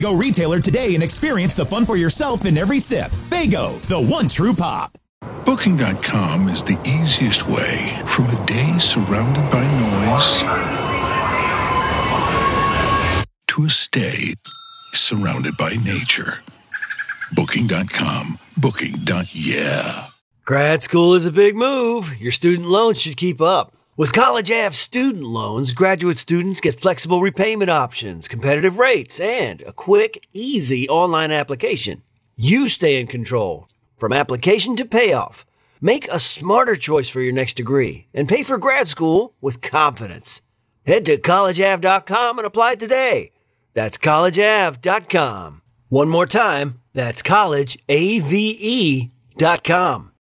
Go retailer today and experience the fun for yourself in every sip. Faygo, the one true pop. Booking.com is the easiest way from a day surrounded by noise to a stay surrounded by nature. Booking.com. Booking.yeah. Grad school is a big move. Your student loans should keep up. With College Ave student loans, graduate students get flexible repayment options, competitive rates, and a quick, easy online application. You stay in control from application to payoff. Make a smarter choice for your next degree and pay for grad school with confidence. Head to collegeave.com and apply today. That's collegeave.com. One more time, that's collegeave.com.